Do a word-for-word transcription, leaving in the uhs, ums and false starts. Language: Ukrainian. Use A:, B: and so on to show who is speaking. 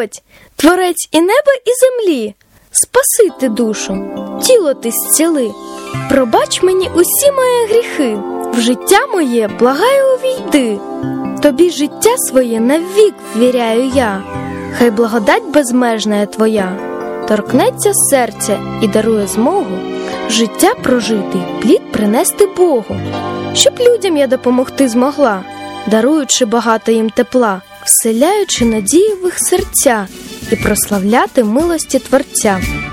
A: Господь, творець і неба, і землі, спаси ти душу, тіло ти зціли, пробач мені усі мої гріхи, в життя моє, благаю, увійди, тобі життя своє навік ввіряю я, хай благодать безмежна твоя торкнеться серця і дарує змогу життя прожити, плід принести Богу, щоб людям я допомогти змогла, даруючи багато їм тепла, вселяючи надії в їх серця і прославляти милості Творця.